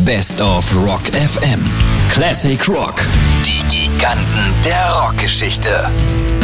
Best of Rock FM. Classic Rock. Die Giganten der Rockgeschichte.